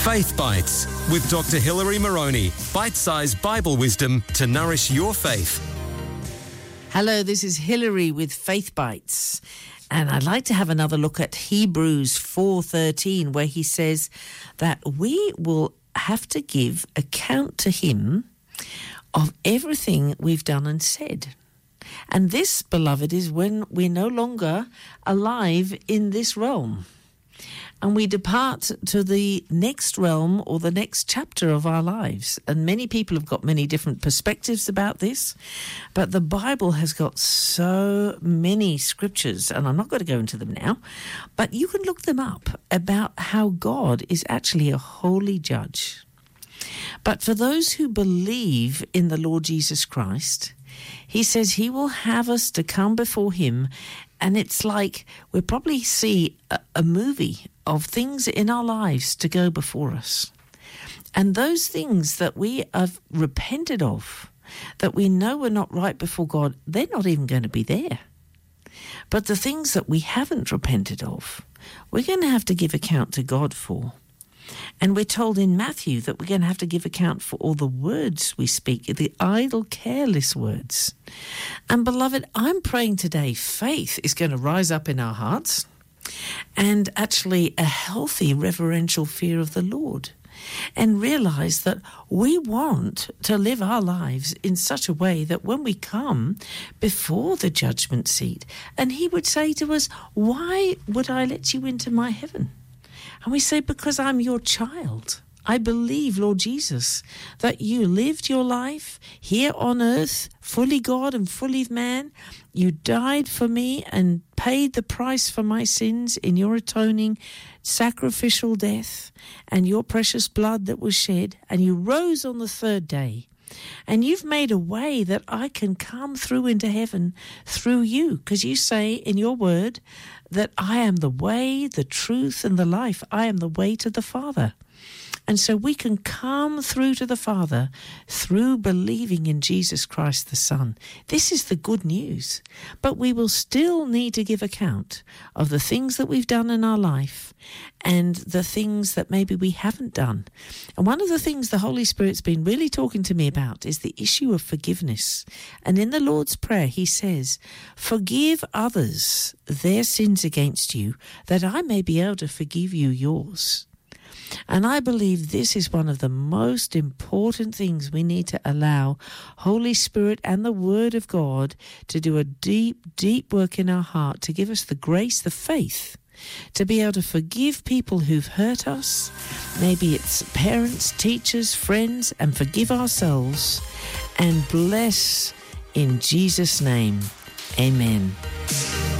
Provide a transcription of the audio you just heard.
Faith Bites with Dr. Hilary Moroney. Bite-sized Bible wisdom to nourish your faith. Hello, this is Hilary with Faith Bites. And I'd like to have another look at Hebrews 4:13, where he says that we will have to give account to him of everything we've done and said. And this, beloved, is when we're no longer alive in this realm. And we depart to the next realm or the next chapter of our lives. And many people have got many different perspectives about this. But the Bible has got so many scriptures, and I'm not going to go into them now, but you can look them up about how God is actually a holy judge. But for those who believe in the Lord Jesus Christ, he says he will have us to come before him. And it's like we'll probably see a movie of things in our lives to go before us. And those things that we have repented of, that we know are not right before God, they're not even going to be there. But the things that we haven't repented of, we're going to have to give account to God for. And we're told in Matthew that we're going to have to give account for all the words we speak, the idle, careless words. And beloved, I'm praying today faith is going to rise up in our hearts, and actually a healthy reverential fear of the Lord, and realize that we want to live our lives in such a way that when we come before the judgment seat, and he would say to us, why would I let you into my heaven? And we say, because I'm your child. I believe, Lord Jesus, that you lived your life here on earth, fully God and fully man. You died for me and paid the price for my sins in your atoning sacrificial death and your precious blood that was shed. And you rose on the third day. And you've made a way that I can come through into heaven through you, because you say in your word that I am the way, the truth, and the life. I am the way to the Father. And so we can come through to the Father through believing in Jesus Christ the Son. This is the good news. But we will still need to give account of the things that we've done in our life and the things that maybe we haven't done. And one of the things the Holy Spirit's been really talking to me about is the issue of forgiveness. And in the Lord's Prayer, he says, forgive others their sins against you, that I may be able to forgive you yours. And I believe this is one of the most important things we need to allow Holy Spirit and the Word of God to do a deep, deep work in our heart, to give us the grace, the faith, to be able to forgive people who've hurt us. Maybe it's parents, teachers, friends, and forgive ourselves and bless in Jesus' name. Amen.